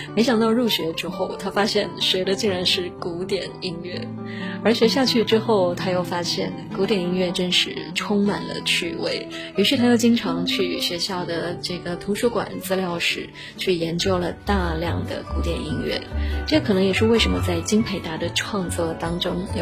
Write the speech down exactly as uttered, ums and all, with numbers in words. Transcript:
没想到入学之后，他发现学的竟然是古典音乐，而学下去之后，他又发现古典音乐真是充满了趣味，于是他又经常去学校的这个图书馆资料室去研究了大量的古典音乐。这可能也是为什么在金培达的创作当中